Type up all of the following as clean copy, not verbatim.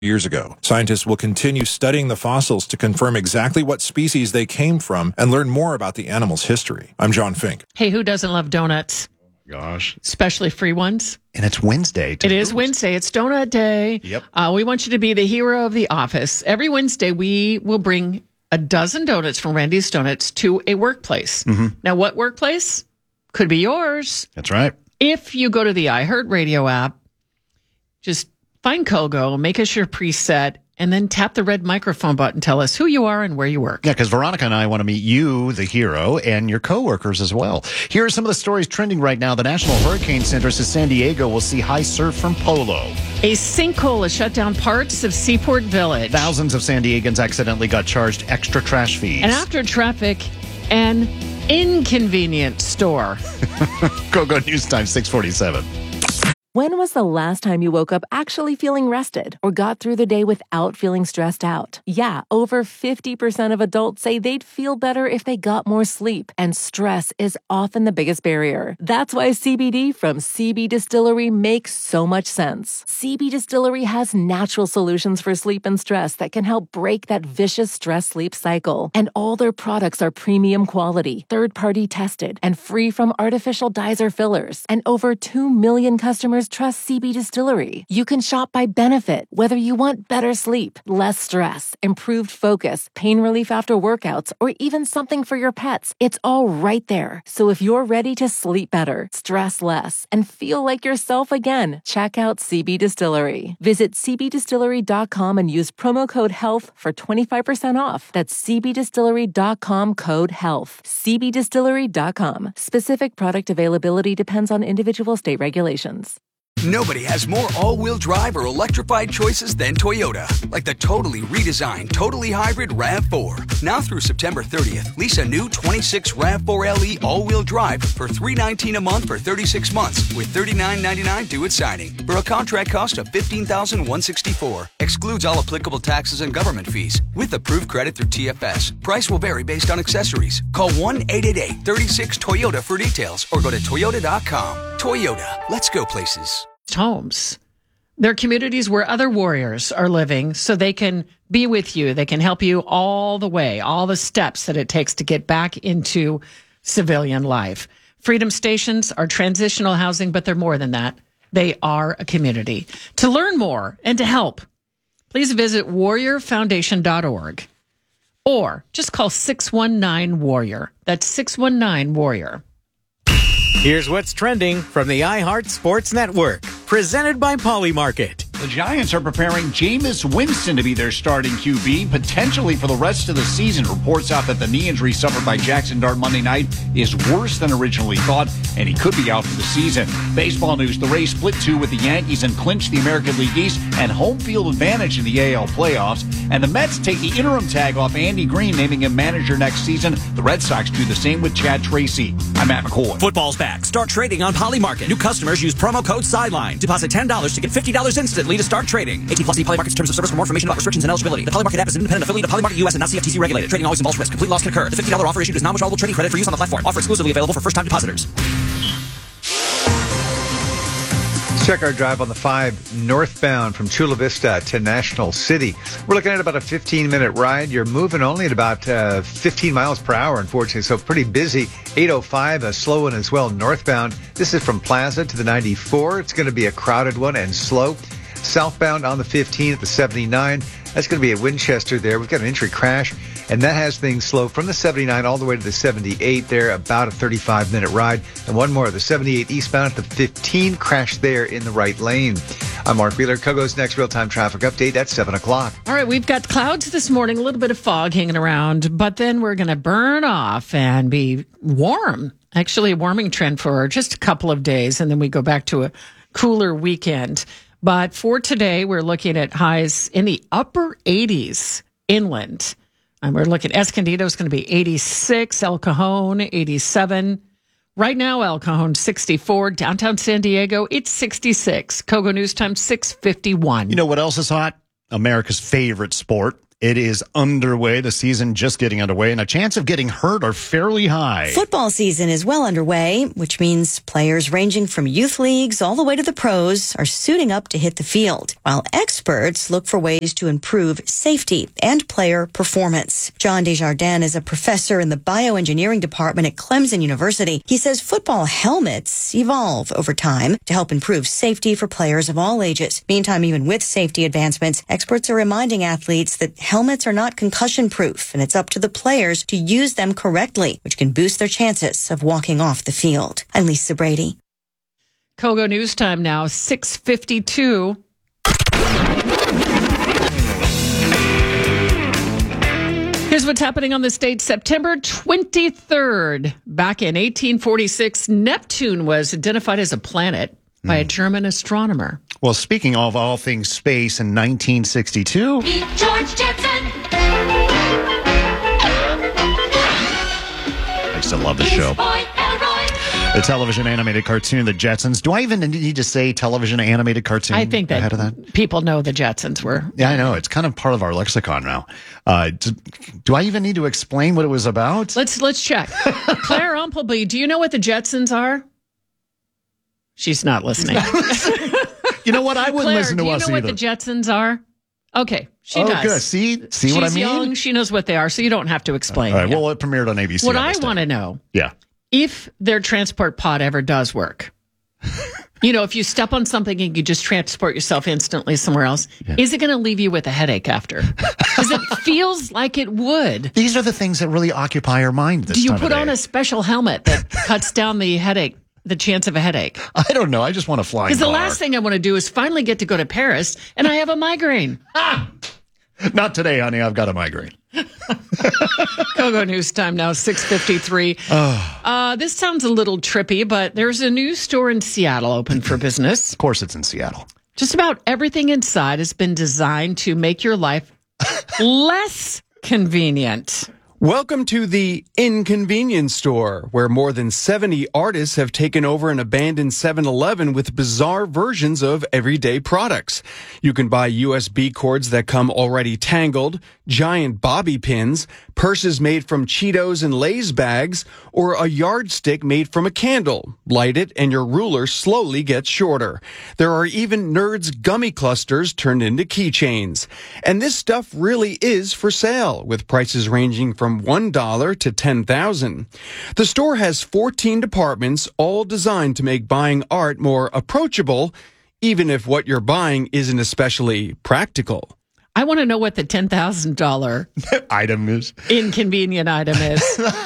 years ago. Scientists will continue studying the fossils to confirm exactly what species they came from and learn more about the animal's history. I'm John Fink. Hey, who doesn't love donuts? Gosh. Especially free ones. And it's Wednesday. It is Wednesday. It's donut day. Yep. We want you to be the hero of the office. Every Wednesday, we will bring a dozen donuts from Randy's Donuts to a workplace. Mm-hmm. Now, what workplace? Could be yours. That's right. If you go to the iHeartRadio app, just find Kogo, make us your preset, and then tap the red microphone button. Tell us who you are and where you work. Yeah, because Veronica and I want to meet you, the hero, and your coworkers as well. Here are some of the stories trending right now. The National Hurricane Center says San Diego will see high surf from Polo. A sinkhole has shut down parts of Seaport Village. Thousands of San Diegans accidentally got charged extra trash fees. And after traffic, an inconvenience store. Kogo News Time 647. When was the last time you woke up actually feeling rested or got through the day without feeling stressed out? Yeah, over 50% of adults say they'd feel better if they got more sleep, and stress is often the biggest barrier. That's why CBD from CB Distillery makes so much sense. CB Distillery has natural solutions for sleep and stress that can help break that vicious stress-sleep cycle. And all their products are premium quality, third-party tested, and free from artificial dyes or fillers. And over 2 million customers trust CB Distillery. You can shop by benefit, whether you want better sleep, less stress, improved focus, pain relief after workouts, or even something for your pets. It's all right there. So if you're ready to sleep better, stress less, and feel like yourself again, check out CB Distillery. Visit cbdistillery.com and use promo code HEALTH for 25% off. That's cbdistillery.com code HEALTH. cbdistillery.com. Specific product availability depends on individual state regulations. Nobody has more all-wheel drive or electrified choices than Toyota. Like the totally redesigned, totally hybrid RAV4. Now through September 30th, lease a new 26 RAV4 LE all-wheel drive for $319 a month for 36 months with $39.99 due at signing for a contract cost of $15,164. Excludes all applicable taxes and government fees with approved credit through TFS. Price will vary based on accessories. Call 1-888-36-TOYOTA for details or go to toyota.com. Toyota, let's go places. Homes. They're communities where other warriors are living so they can be with you. They can help you all the way, all the steps that it takes to get back into civilian life. Freedom Stations are transitional housing, but they're more than that. They are a community. To learn more and to help, please visit warriorfoundation.org or just call 619-WARRIOR. That's 619-WARRIOR. Here's what's trending from the iHeart Sports Network, presented by Polymarket. The Giants are preparing Jameis Winston to be their starting QB, potentially for the rest of the season. Reports out that the knee injury suffered by Jackson Dart Monday night is worse than originally thought, and he could be out for the season. Baseball news, the Rays split 2 with the Yankees and clinched the American League East and home field advantage in the AL playoffs. And the Mets take the interim tag off Andy Green, naming him manager next season. The Red Sox do the same with Chad Tracy. I'm Matt McCoy. Football's back. Start trading on Polymarket. New customers use promo code SIDELINE. Deposit $10 to get $50 instantly to start trading. 18 plus Polymarket's terms of service. For more information about restrictions and eligibility. The Polymarket app is an independent affiliate of Polymarket US and not CFTC regulated. Trading always involves risk. Complete loss can occur. The $50 offer issued is non-withdrawable trading credit for use on the platform. Offer exclusively available for first-time depositors. Check our drive on the 5 northbound from Chula Vista to National City. We're looking at about a 15-minute ride. You're moving only at about 15 miles per hour, unfortunately, so pretty busy. 805, a slow one as well, northbound. This is from Plaza to the 94. It's going to be a crowded one and slow. Southbound on the 15 at the 79. That's going to be at Winchester there. We've got an entry crash, and that has things slow from the 79 all the way to the 78 there, about a 35-minute ride. And one more, the 78 eastbound at the 15, crash there in the right lane. I'm Mark Wheeler. Kogo's next real-time traffic update at 7 o'clock. All right, we've got clouds this morning, a little bit of fog hanging around, but then we're going to burn off and be warm. Actually, a warming trend for just a couple of days, and then we go back to a cooler weekend. But for today, we're looking at highs in the upper 80s inland. And we're looking, Escondido is going to be 86, El Cajon 87. Right now, El Cajon 64. Downtown San Diego, it's 66. Kogo News Time 6:51. You know what else is hot? America's favorite sport, It is underway. The season just getting underway, and a chance of getting hurt are fairly high. Football season is well underway, which means players ranging from youth leagues all the way to the pros are suiting up to hit the field, while experts look for ways to improve safety and player performance. John Desjardins is a professor in the bioengineering department at Clemson University. He says football helmets evolve over time to help improve safety for players of all ages. Meantime, even with safety advancements, experts are reminding athletes that helmets are not concussion-proof, and it's up to the players to use them correctly, which can boost their chances of walking off the field. I'm Lisa Brady. Kogo News Time now, 6:52. Here's what's happening on this date, September 23rd. Back in 1846, Neptune was identified as a planet by a German astronomer. Well, speaking of all things space, in 1962... Meet George Jetson! I used to love the show. The television animated cartoon, The Jetsons. Do I even need to say television animated cartoon? I think that, ahead of that? People know the Jetsons were. Yeah, I know. It's kind of part of our lexicon now. Do I even need to explain what it was about? Let's check. Claire Umpleby, do you know what the Jetsons are? She's not listening. You know what? I wouldn't Claire, listen to us either. do you know what the Jetsons are? Okay, she does. Good. See She's what I mean? young. She knows what they are, so you don't have to explain. All right. it. Well, it premiered on ABC. What I want to know, if their transport pod ever does work, if you step on something and you just transport yourself instantly somewhere else, is it going to leave you with a headache after? Because it feels like it would. These are the things that really occupy our mind this Do you time put of on day. a special helmet that cuts down the headache? The chance of a headache. I don't know. I just want to fly. Because the last thing I want to do is finally get to go to Paris and I have a migraine. Not today, honey. I've got a migraine. Kogo News Time now, 6:53. This sounds a little trippy, but there's a new store in Seattle open for business. Of course it's in Seattle. Just about everything inside has been designed to make your life less convenient. Welcome to the Inconvenience Store, where more than 70 artists have taken over an abandoned 7-Eleven with bizarre versions of everyday products. You can buy USB cords that come already tangled, giant bobby pins, purses made from Cheetos and Lay's bags, or a yardstick made from a candle. Light it and your ruler slowly gets shorter. There are even Nerds gummy clusters turned into keychains. And this stuff really is for sale, with prices ranging from $1 to $10,000. The store has 14 departments, all designed to make buying art more approachable, even if what you're buying isn't especially practical. I want to know what the $10,000 item is. Inconvenient item is.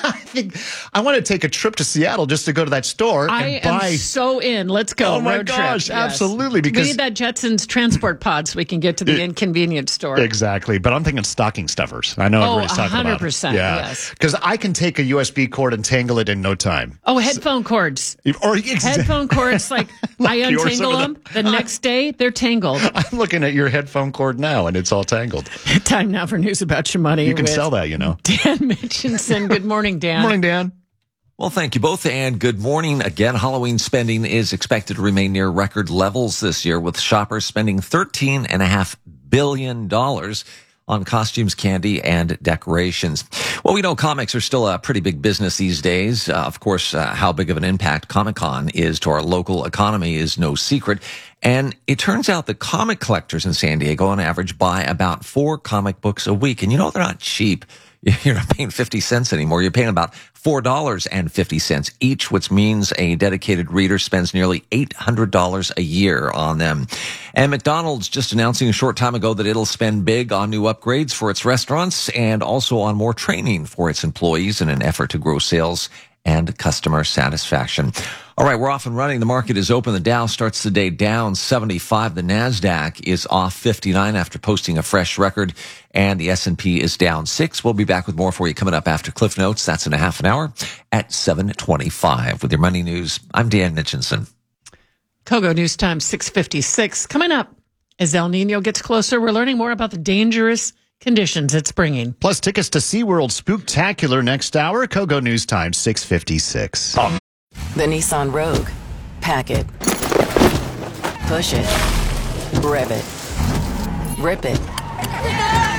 I want to take a trip to Seattle just to go to that store and buy. am so in. Let's go. Oh my Road gosh, trip. absolutely! Yes. Because we need that Jetsons transport pod so we can get to the inconvenience store. Exactly, but I'm thinking stocking stuffers. I know everybody's talking about it. 100%. Yes, because I can take a USB cord and tangle it in no time. Oh, headphone cords. Or headphone cords, like I untangle them. The next day, they're tangled. I'm looking at your headphone cord now, and it's all tangled. Time now for news about your money. You can sell that, Dan Mitchinson. Good morning, Dan. Morning, Dan. Well, thank you both, and good morning. Again, Halloween spending is expected to remain near record levels this year, with shoppers spending $13.5 billion on costumes, candy, and decorations. Well, we know comics are still a pretty big business these days. Of course, how big of an impact Comic-Con is to our local economy is no secret. And it turns out that comic collectors in San Diego, on average, buy about 4 comic books a week. And they're not cheap. You're not paying 50 cents anymore. You're paying about $4.50 each, which means a dedicated reader spends nearly $800 a year on them. And McDonald's just announcing a short time ago that it'll spend big on new upgrades for its restaurants and also on more training for its employees in an effort to grow sales and customer satisfaction. All right, we're off and running. The market is open. The Dow starts the day down 75. The NASDAQ is off 59 after posting a fresh record, and the S&P is down 6. We'll be back with more for you coming up after Cliff Notes. That's in a half an hour at 7:25. With your money news, I'm Dan Mitchinson. Kogo News Time, 6:56. Coming up, as El Nino gets closer, we're learning more about the dangerous conditions it's bringing. Plus tickets to SeaWorld Spooktacular next hour. Kogo News Time, 6:56. The Nissan Rogue. Pack it. Push it. Rev it. Rip it.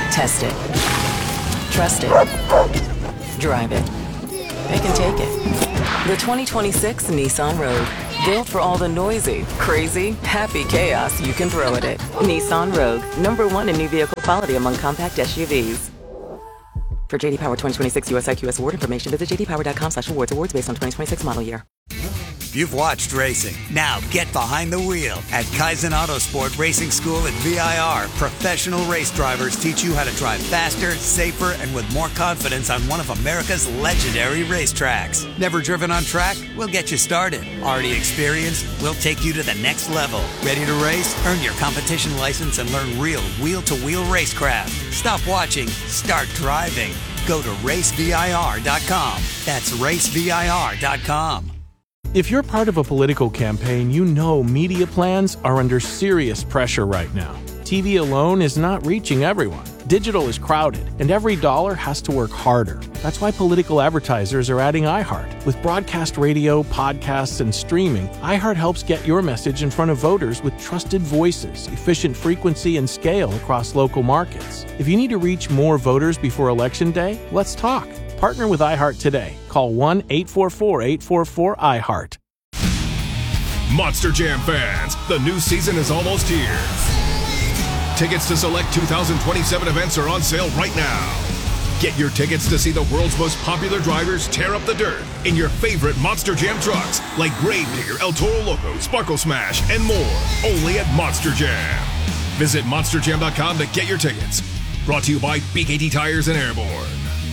Test it. Trust it. Drive it. They can take it. The 2026 Nissan Rogue. Built for all the noisy, crazy, happy chaos you can throw at it. Nissan Rogue. #1 in new vehicle quality among compact SUVs. For JD Power 2026 US IQS award information, visit jdpower.com/awards. Awards based on 2026 model year. You've watched racing. Now get behind the wheel. At Kaizen Autosport Racing School at VIR, professional race drivers teach you how to drive faster, safer, and with more confidence on one of America's legendary racetracks. Never driven on track? We'll get you started. Already experienced? We'll take you to the next level. Ready to race? Earn your competition license and learn real wheel-to-wheel racecraft. Stop watching. Start driving. Go to racevir.com. That's racevir.com. If you're part of a political campaign, you know media plans are under serious pressure right now. TV alone is not reaching everyone. Digital is crowded, and every dollar has to work harder. That's why political advertisers are adding iHeart. With broadcast radio, podcasts, and streaming, iHeart helps get your message in front of voters with trusted voices, efficient frequency, and scale across local markets. If you need to reach more voters before Election Day, let's talk. Partner with iHeart today. Call 1-844-844-iHeart. Monster Jam fans, the new season is almost here. Tickets to select 2027 events are on sale right now. Get your tickets to see the world's most popular drivers tear up the dirt in your favorite Monster Jam trucks like Gravedigger, El Toro Loco, Sparkle Smash, and more. Only at Monster Jam. Visit monsterjam.com to get your tickets. Brought to you by BKT Tires and Airborne.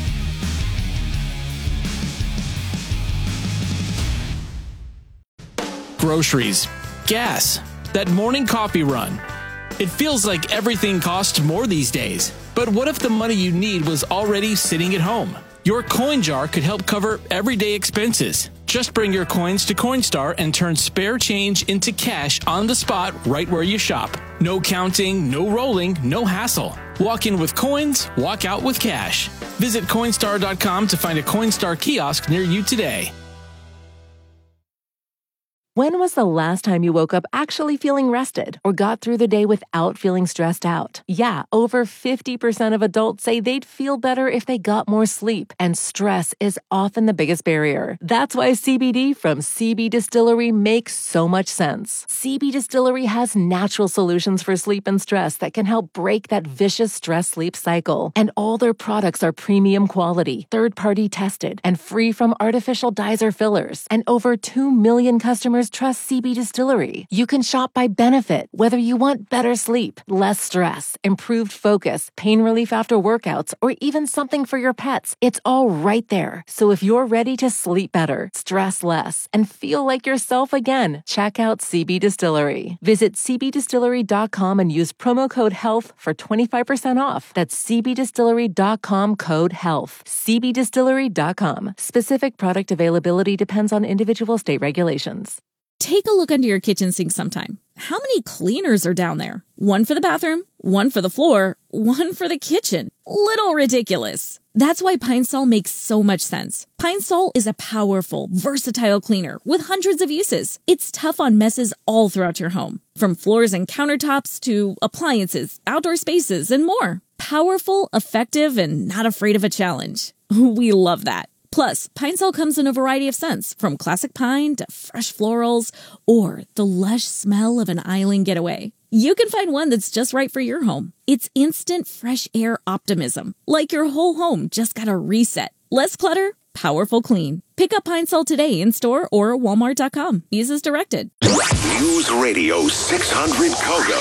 Groceries, gas, that morning coffee run. It feels like everything costs more these days. But what if the money you need was already sitting at home? Your coin jar could help cover everyday expenses. Just bring your coins to Coinstar and turn spare change into cash on the spot right where you shop. No counting, no rolling, no hassle. Walk in with coins, walk out with cash. Visit Coinstar.com to find a Coinstar kiosk near you today. When was the last time you woke up actually feeling rested or got through the day without feeling stressed out? Yeah, over 50% of adults say they'd feel better if they got more sleep, and stress is often the biggest barrier. That's why CBD from CB Distillery makes so much sense. CB Distillery has natural solutions for sleep and stress that can help break that vicious stress-sleep cycle. And all their products are premium quality, third-party tested, and free from artificial dyes or fillers. And over 2 million customers trust CB Distillery. You can shop by benefit, whether you want better sleep, less stress, improved focus, pain relief after workouts, or even something for your pets. It's all right there. So if you're ready to sleep better, stress less, and feel like yourself again, check out CB Distillery. Visit cbdistillery.com and use promo code HEALTH for 25% off. That's cbdistillery.com code HEALTH. cbdistillery.com. Specific product availability depends on individual state regulations. Take a look under your kitchen sink sometime. How many cleaners are down there? One for the bathroom, one for the floor, one for the kitchen. Little ridiculous. That's why Pine Sol makes so much sense. Pine Sol is a powerful, versatile cleaner with hundreds of uses. It's tough on messes all throughout your home, from floors and countertops to appliances, outdoor spaces, and more. Powerful, effective, and not afraid of a challenge. We love that. Plus, Pine Sol comes in a variety of scents, from classic pine to fresh florals, or the lush smell of an island getaway. You can find one that's just right for your home. It's instant fresh air optimism, like your whole home just got a reset. Less clutter, powerful clean. Pick up Pine Sol today in store or walmart.com. Use as directed. News Radio 600 Kogo,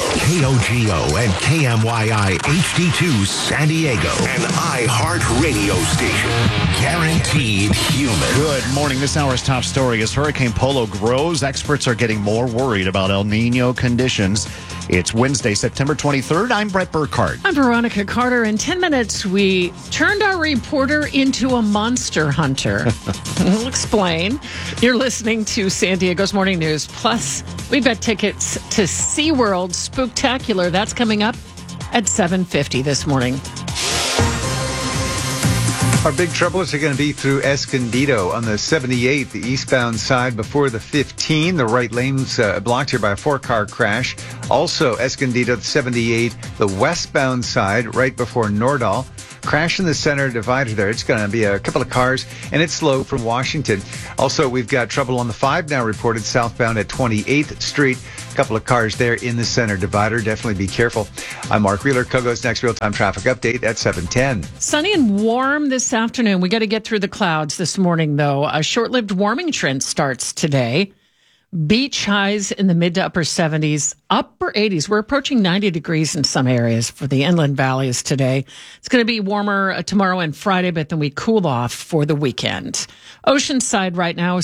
KOGO and KMYI HD2 San Diego, an iHeart radio station. Guaranteed human. Good morning. This hour's top story is Hurricane Polo grows. Experts are getting more worried about El Nino conditions. It's Wednesday, September 23rd. I'm Brett Burkhardt. I'm Veronica Carter. In 10 minutes, we turned our reporter into a monster hunter. We'll explain. You're listening to San Diego's Morning News. Plus, we've got tickets to SeaWorld Spooktacular. That's coming up at 7:50 this morning. Our big troubles are going to be through Escondido on the 78, the eastbound side before the 15. The right lane's blocked here by a 4-car crash. Also, Escondido, the 78, the westbound side right before Nordal. Crash in the center divider there. It's going to be a couple of cars, and it's slow from Washington. Also, we've got trouble on the 5 now reported southbound at 28th Street. A couple of cars there in the center divider. Definitely be careful. I'm Mark Wheeler. Kogo's next real-time traffic update at 7:10. Sunny and warm this afternoon. We got to get through the clouds this morning, though. A short-lived warming trend starts today. Beach highs in the mid to upper 70s, upper 80s. We're approaching 90 degrees in some areas for the inland valleys today. It's going to be warmer tomorrow and Friday, but then we cool off for the weekend. Oceanside right now,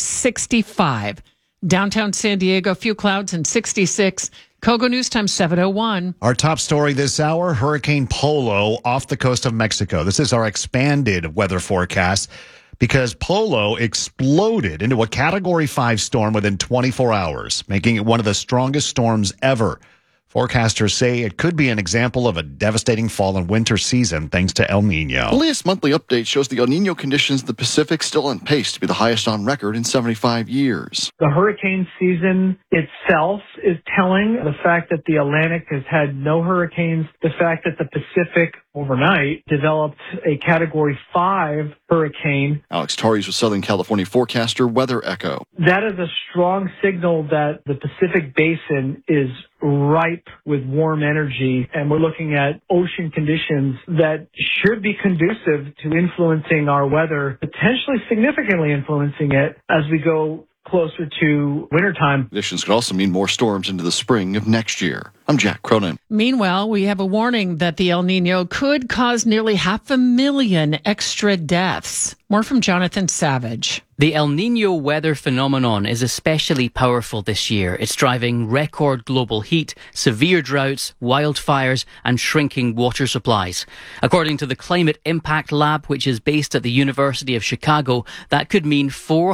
65. Downtown San Diego, few clouds and 66. Kogo News Time 7:01. Our top story this hour, Hurricane Polo off the coast of Mexico. This is our expanded weather forecast because Polo exploded into a Category 5 storm within 24 hours, making it one of the strongest storms ever. Forecasters say it could be an example of a devastating fall and winter season thanks to El Nino. The latest monthly update shows the El Nino conditions in the Pacific still on pace to be the highest on record in 75 years. The hurricane season itself is telling. The fact that the Atlantic has had no hurricanes, the fact that the Pacific overnight developed a Category 5 hurricane. Alex Torres with Southern California forecaster Weather Echo. That is a strong signal that the Pacific Basin is ripe with warm energy, and we're looking at ocean conditions that should be conducive to influencing our weather, potentially significantly influencing it as we go closer to wintertime. Conditions could also mean more storms into the spring of next year. I'm Jack Cronin. Meanwhile, we have a warning that the El Nino could cause nearly 500,000 extra deaths. More from Jonathan Savage. The El Nino weather phenomenon is especially powerful this year. It's driving record global heat, severe droughts, wildfires, and shrinking water supplies. According to the Climate Impact Lab, which is based at the University of Chicago, that could mean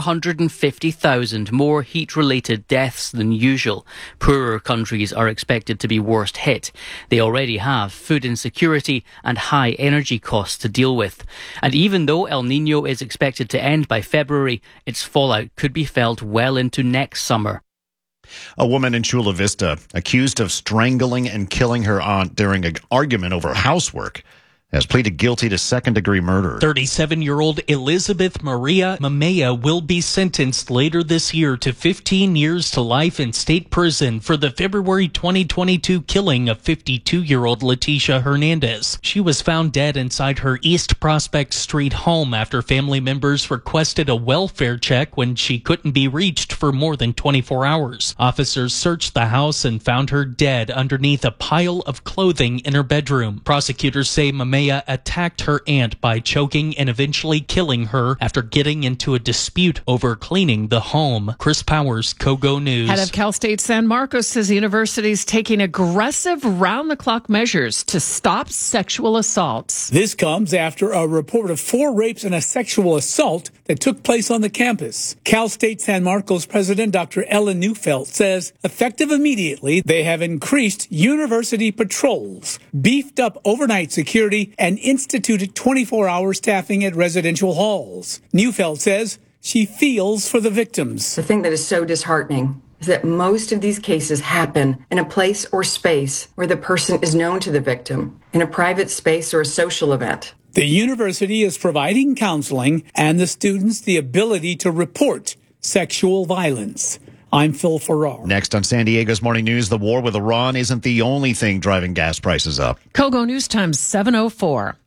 450,000 more heat-related deaths than usual. Poorer countries are expected to be worst hit. They already have food insecurity and high energy costs to deal with. And even though El Nino is expected to end by February, its fallout could be felt well into next summer. A woman in Chula Vista accused of strangling and killing her aunt during an argument over housework has pleaded guilty to second-degree murder. 37-year-old Elizabeth Maria Mamea will be sentenced later this year to 15 years to life in state prison for the February 2022 killing of 52-year-old Leticia Hernandez. She was found dead inside her East Prospect Street home after family members requested a welfare check when she couldn't be reached for more than 24 hours. Officers searched the house and found her dead underneath a pile of clothing in her bedroom. Prosecutors say Mamea attacked her aunt by choking and eventually killing her after getting into a dispute over cleaning the home. Chris Powers, Kogo News. Head of Cal State San Marcos says the university is taking aggressive round-the-clock measures to stop sexual assaults. This comes after a report of 4 rapes and a sexual assault that took place on the campus. Cal State San Marcos President Dr. Ellen Neufeld says, effective immediately, they have increased university patrols, beefed up overnight security, and instituted 24-hour staffing at residential halls. Neufeld says she feels for the victims. The thing that is so disheartening is that most of these cases happen in a place or space where the person is known to the victim, in a private space or a social event. The university is providing counseling and the students the ability to report sexual violence. I'm Phil Farrar. Next on San Diego's Morning News, the war with Iran isn't the only thing driving gas prices up. Kogo News Time 7:04.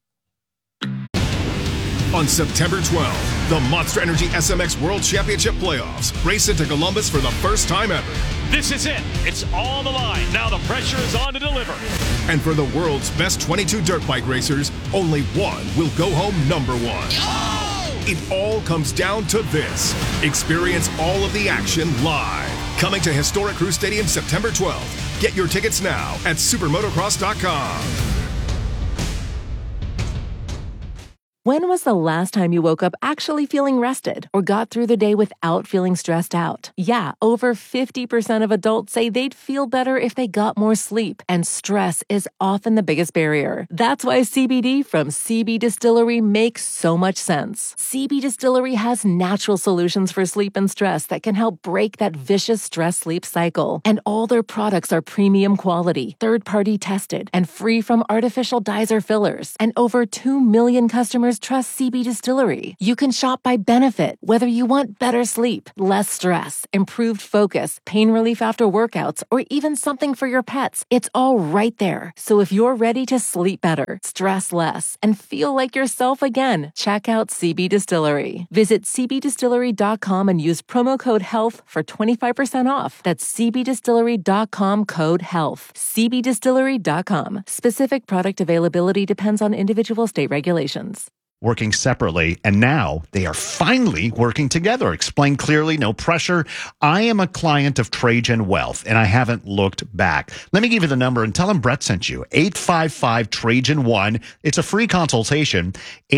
On September 12th, the Monster Energy SMX World Championship Playoffs race into Columbus for the first time ever. This is it. It's on the line. Now the pressure is on to deliver. And for the world's best 22 dirt bike racers, only one will go home number one. It all comes down to this. Experience all of the action live. Coming to Historic Crew Stadium September 12th. Get your tickets now at supermotocross.com. When was the last time you woke up actually feeling rested or got through the day without feeling stressed out? Yeah, over 50% of adults say they'd feel better if they got more sleep, and stress is often the biggest barrier. That's why CBD from CB Distillery makes so much sense. CB Distillery has natural solutions for sleep and stress that can help break that vicious stress-sleep cycle. And all their products are premium quality, third-party tested, and free from artificial dyes or fillers. And over 2 million customers trust CB Distillery. You can shop by benefit, whether you want better sleep, less stress, improved focus, pain relief after workouts, or even something for your pets. It's all right there. So if you're ready to sleep better, stress less, and feel like yourself again, check out CB Distillery. Visit cbdistillery.com and use promo code HEALTH for 25% off. That's cbdistillery.com, code HEALTH. cbdistillery.com. Specific product availability depends on individual state regulations. Working separately, and now they are finally working together. Explain clearly, no pressure. I am a client of Trajan Wealth, and I haven't looked back. Let me give you the number and tell them Brett sent you. 855-TRAJAN-1. It's a free consultation.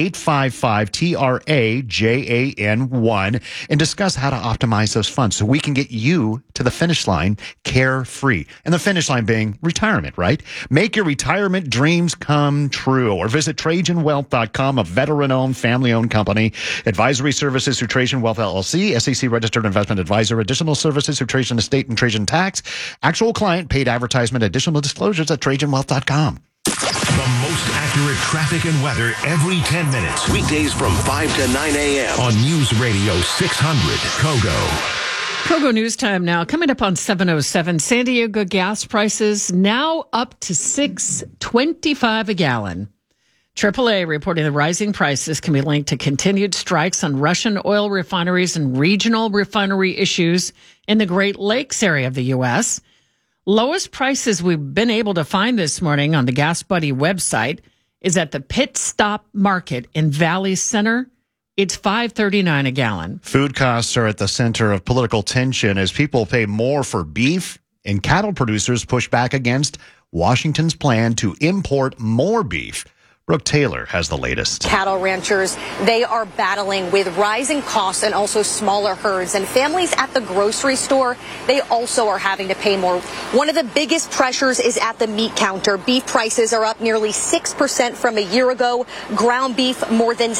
855-TRAJAN-1, and discuss how to optimize those funds so we can get you to the finish line carefree. And the finish line being retirement, right? Make your retirement dreams come true, or visit TrajanWealth.com, a veteran-owned, family-owned company. Advisory services through Trajan Wealth LLC, SEC-registered investment advisor. Additional services through Trajan Estate and Trajan Tax. Actual client paid advertisement. Additional disclosures at TrajanWealth.com. The most accurate traffic and weather every 10 minutes. Weekdays from 5 to 9 a.m. on News Radio 600 Kogo. Kogo News Time now. Coming up on 7:07, San Diego gas prices now up to $6.25 a gallon. AAA reporting the rising prices can be linked to continued strikes on Russian oil refineries and regional refinery issues in the Great Lakes area of the U.S. Lowest prices we've been able to find this morning on the Gas Buddy website is at the Pit Stop Market in Valley Center. It's $5.39 a gallon. Food costs are at the center of political tension as people pay more for beef, and cattle producers push back against Washington's plan to import more beef. Brooke Taylor has the latest. Cattle ranchers, they are battling with rising costs and also smaller herds. And families at the grocery store, they also are having to pay more. One of the biggest pressures is at the meat counter. Beef prices are up nearly 6% from a year ago. Ground beef more than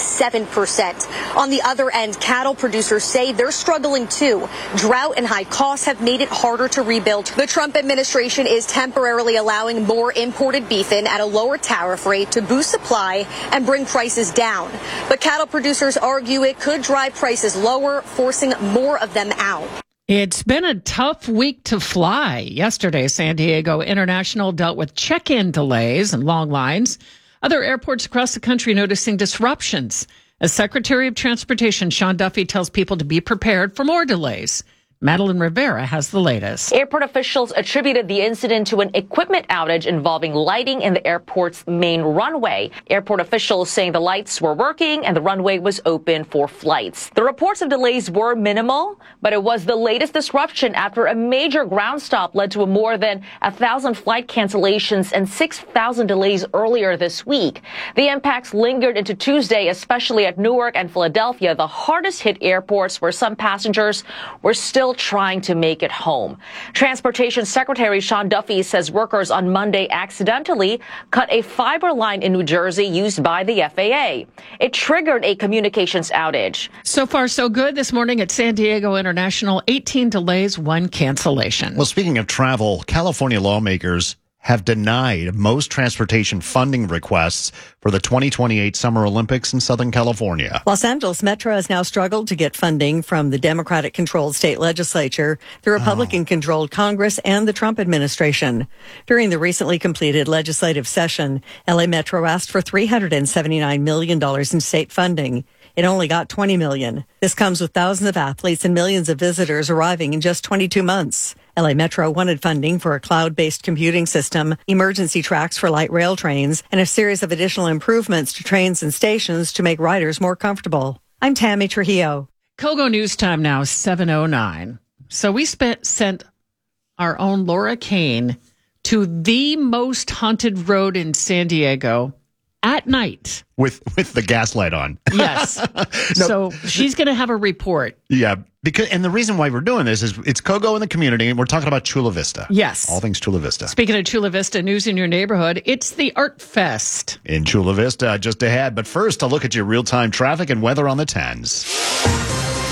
7%. On the other end, cattle producers say they're struggling too. Drought and high costs have made it harder to rebuild. The Trump administration is temporarily allowing more imported beef in at a lower tariff rate to boost supply and bring prices down. But cattle producers argue it could drive prices lower, forcing more of them out. It's been a tough week to fly. Yesterday, San Diego International dealt with check-in delays and long lines. Other airports across the country noticing disruptions. As Secretary of Transportation Sean Duffy tells people to be prepared for more delays. Madeline Rivera has the latest. Airport officials attributed the incident to an equipment outage involving lighting in the airport's main runway. Airport officials saying the lights were working and the runway was open for flights. The reports of delays were minimal, but it was the latest disruption after a major ground stop led to more than 1,000 flight cancellations and 6,000 delays earlier this week. The impacts lingered into Tuesday, especially at Newark and Philadelphia, the hardest hit airports where some passengers were still trying to make it home. Transportation Secretary Sean Duffy says workers on Monday accidentally cut a fiber line in New Jersey used by the FAA. It triggered a communications outage. So far, so good this morning at San Diego International. 18 delays, 1 cancellation. Well, speaking of travel, California lawmakers have denied most transportation funding requests for the 2028 Summer Olympics in Southern California. Los Angeles Metro has now struggled to get funding from the Democratic-controlled state legislature, the Republican-controlled Congress, and the Trump administration. During the recently completed legislative session, LA Metro asked for $379 million in state funding. It only got $20 million. This comes with thousands of athletes and millions of visitors arriving in just 22 months. LA Metro wanted funding for a cloud-based computing system, emergency tracks for light rail trains, and a series of additional improvements to trains and stations to make riders more comfortable. I'm Tammy Trujillo. Kogo News Time now, 7:09. So we sent our own Laura Kane to the most haunted road in San Diego at night. With the gas light on. Yes. So she's going to have a report. Yeah. And the reason why we're doing this is it's Kogo in the community, and we're talking about Chula Vista. Yes. All things Chula Vista. Speaking of Chula Vista, news in your neighborhood, it's the Art Fest. In Chula Vista, just ahead. But first, a look at your real-time traffic and weather on the 10s.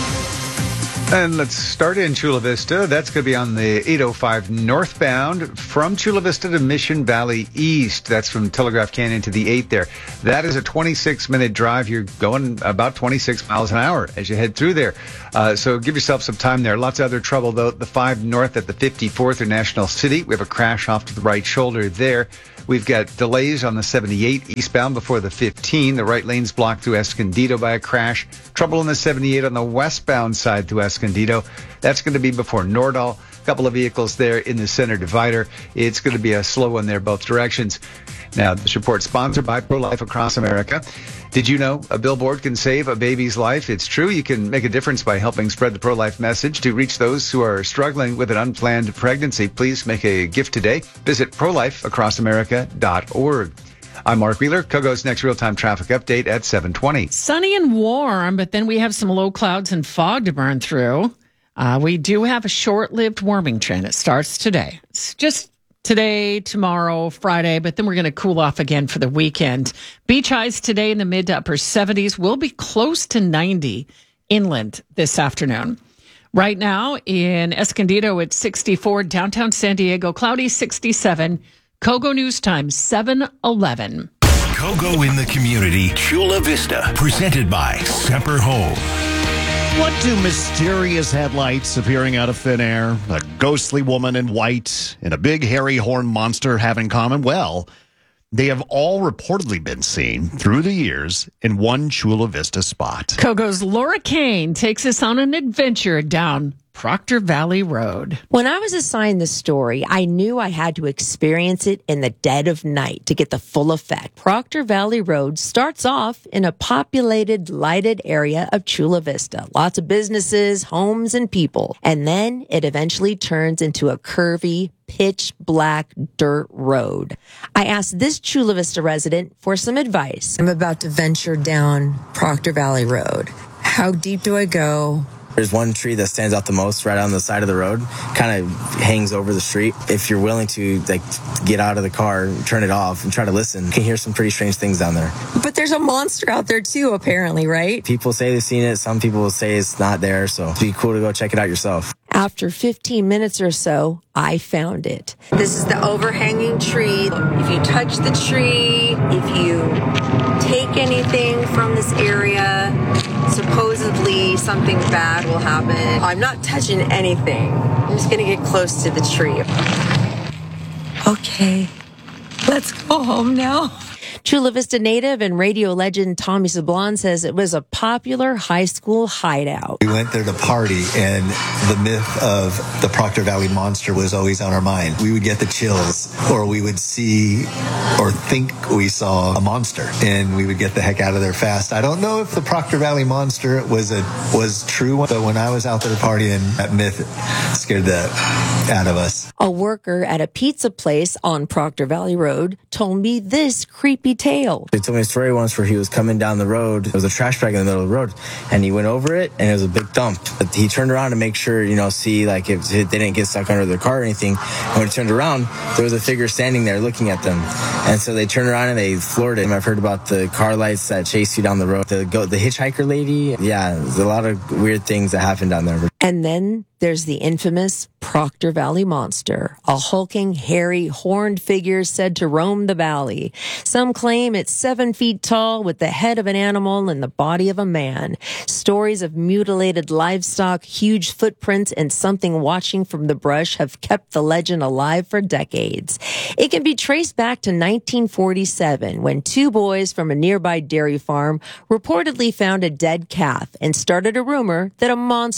And let's start in Chula Vista. That's going to be on the 805 northbound from Chula Vista to Mission Valley East. That's from Telegraph Canyon to the 8 there. That is a 26-minute drive. You're going about 26 miles an hour as you head through there. So give yourself some time there. Lots of other trouble, though. The 5 north at the 54th or National City. We have a crash off to the right shoulder there. We've got delays on the 78 eastbound before the 15. The right lane's blocked through Escondido by a crash. Trouble on the 78 on the westbound side through Escondido. That's going to be before Nordal. A couple of vehicles there in the center divider. It's going to be a slow one there both directions. Now, this report sponsored by Pro-Life Across America. Did you know a billboard can save a baby's life? It's true. You can make a difference by helping spread the pro-life message to reach those who are struggling with an unplanned pregnancy. Please make a gift today. Visit prolifeacrossamerica.org. I'm Mark Wheeler. Kogo's next real-time traffic update at 7:20. Sunny and warm, but then we have some low clouds and fog to burn through. We do have a short-lived warming trend. It starts today. It's just today, tomorrow, Friday, but then we're going to cool off again for the weekend. Beach highs today in the mid to upper 70s. Will be close to 90 inland this afternoon. Right now in Escondido, it's 64. Downtown San Diego, cloudy 67. Kogo News Time, 7:11. Kogo in the community, Chula Vista, presented by Semper Home. What do mysterious headlights appearing out of thin air, a ghostly woman in white, and a big hairy horn monster have in common? Well, they have all reportedly been seen through the years in one Chula Vista spot. Kogo's Laura Kane takes us on an adventure down Proctor Valley Road. When I was assigned the story, I knew I had to experience it in the dead of night to get the full effect. Proctor Valley Road starts off in a populated, lighted area of Chula Vista. Lots of businesses, homes, and people. And then it eventually turns into a curvy, pitch black dirt road. I asked this Chula Vista resident for some advice. I'm about to venture down Proctor Valley Road. How deep do I go? There's one tree that stands out the most right on the side of the road, kind of hangs over the street. If you're willing to get out of the car, turn it off, and try to listen, you can hear some pretty strange things down there. But there's a monster out there too, apparently, right? People say they've seen it. Some people will say it's not there, so it'd be cool to go check it out yourself. After 15 minutes or so, I found it. This is the overhanging tree. If you touch the tree, if you take anything from this area, supposedly something bad will happen. I'm not touching anything. I'm just going to get close to the tree. Okay, let's go home now. Chula Vista native and radio legend Tommy Sablon says it was a popular high school hideout. We went there to party, and the myth of the Proctor Valley Monster was always on our mind. We would get the chills, or we would see or think we saw a monster, and we would get the heck out of there fast. I don't know if the Proctor Valley Monster was true, but when I was out there partying, that myth scared the out of us. A worker at a pizza place on Proctor Valley Road told me this creepy tale. He told me a story once where he was coming down the road. There was a trash bag in the middle of the road, and he went over it, and it was a big dump. But he turned around to make sure, see like if they didn't get stuck under the car or anything. And when he turned around, there was a figure standing there looking at them. And so they turned around and they floored him. I've heard about the car lights that chase you down the road. The hitchhiker lady. Yeah, there's a lot of weird things that happen down there. And then there's the infamous Proctor Valley Monster, a hulking, hairy, horned figure said to roam the valley. Some claim it's 7 feet tall with the head of an animal and the body of a man. Stories of mutilated livestock, huge footprints, and something watching from the brush have kept the legend alive for decades. It can be traced back to 1947 when 2 boys from a nearby dairy farm reportedly found a dead calf and started a rumor that a monster had killed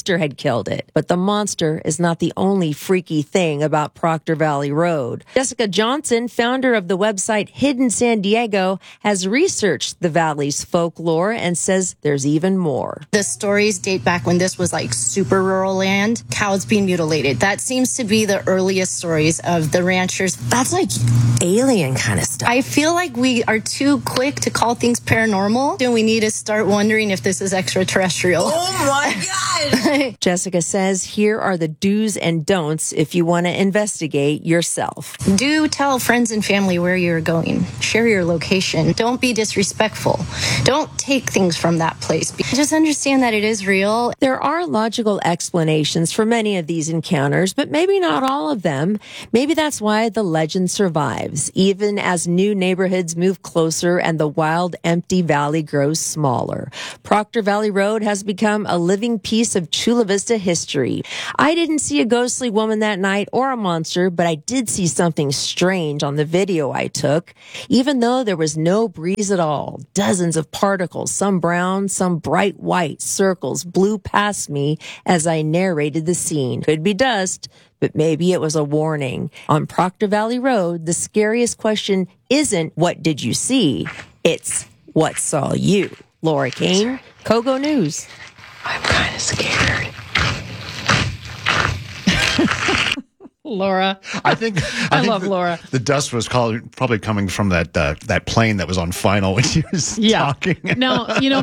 detailed it. But the monster is not the only freaky thing about Proctor Valley Road. Jessica Johnson, founder of the website Hidden San Diego, has researched the valley's folklore and says there's even more. The stories date back when this was like super rural land, cows being mutilated. That seems to be the earliest stories of the ranchers. That's like alien kind of stuff. I feel like we are too quick to call things paranormal, and we need to start wondering if this is extraterrestrial. Oh my God! Jessica says here are the do's and don'ts if you want to investigate yourself. Do tell friends and family where you're going. Share your location. Don't be disrespectful. Don't take things from that place. Just understand that it is real. There are logical explanations for many of these encounters, but maybe not all of them. Maybe that's why the legend survives, even as new neighborhoods move closer and the wild, empty valley grows smaller. Proctor Valley Road has become a living piece of Chula Vista history. I didn't see a ghostly woman that night or a monster, but I did see something strange on the video I took. Even though there was no breeze at all, dozens of particles, some brown, some bright white circles blew past me as I narrated the scene. Could be dust, but maybe it was a warning. On Proctor Valley Road, the scariest question isn't what did you see? It's what saw you. Laura Kane, Kogo News. I'm kind of scared. Laura. I think love Laura. The dust was probably coming from that plane that was on final when she was talking. No,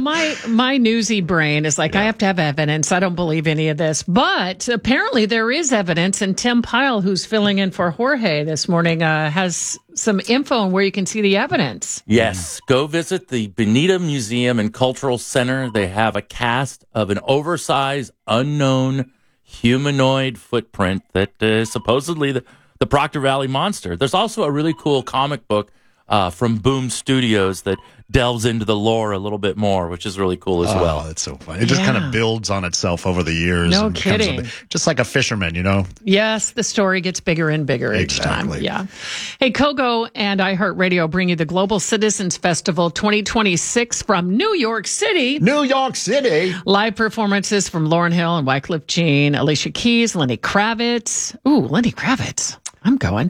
my newsy brain is like, I have to have evidence. I don't believe any of this. But apparently there is evidence, and Tim Pyle, who's filling in for Jorge this morning, has some info on where you can see the evidence. Yes, go visit the Bonita Museum and Cultural Center. They have a cast of an oversized, unknown humanoid footprint that is supposedly the Proctor Valley Monster. There's also a really cool comic book from Boom Studios that delves into the lore a little bit more, which is really cool as well. That's so funny. It just kind of builds on itself over the years. No and kidding. Just like a fisherman, Yes, the story gets bigger and bigger each time. Yeah. Hey, Kogo and iHeartRadio bring you the Global Citizens Festival 2026 from New York City. New York City. Live performances from Lauryn Hill and Wycliffe Jean, Alicia Keys, Lenny Kravitz. Ooh, Lenny Kravitz. I'm going.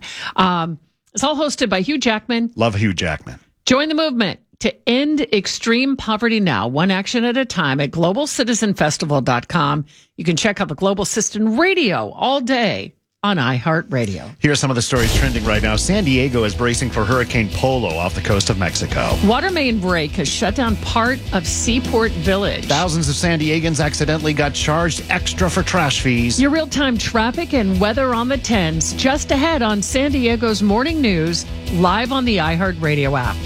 It's all hosted by Hugh Jackman. Love Hugh Jackman. Join the movement to end extreme poverty now, one action at a time at globalcitizenfestival.com. You can check out the Global Citizen Radio all day on iHeartRadio. Here are some of the stories trending right now. San Diego is bracing for Hurricane Polo off the coast of Mexico. Water main break has shut down part of Seaport Village. Thousands of San Diegans accidentally got charged extra for trash fees. Your real-time traffic and weather on the 10s just ahead on San Diego's Morning News, live on the iHeartRadio app.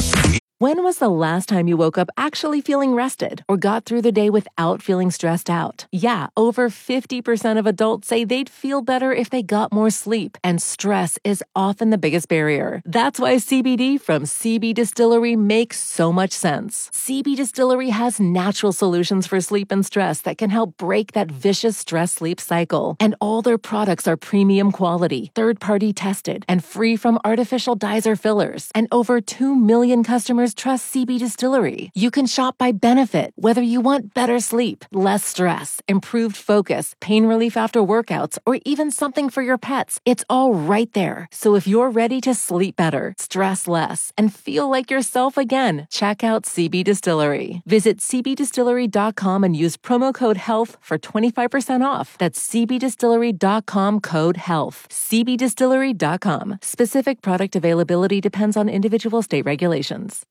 When was the last time you woke up actually feeling rested or got through the day without feeling stressed out? Yeah, over 50% of adults say they'd feel better if they got more sleep, and stress is often the biggest barrier. That's why CBD from CB Distillery makes so much sense. CB Distillery has natural solutions for sleep and stress that can help break that vicious stress-sleep cycle. And all their products are premium quality, third-party tested, and free from artificial dyes or fillers. And over 2 million customers trust CB Distillery. You can shop by benefit, whether you want better sleep, less stress, improved focus, pain relief after workouts, or even something for your pets. It's all right there. So if you're ready to sleep better, stress less, and feel like yourself again, check out CB Distillery. Visit cbdistillery.com and use promo code HEALTH for 25% off. That's cbdistillery.com code HEALTH. cbdistillery.com. Specific product availability depends on individual state regulations.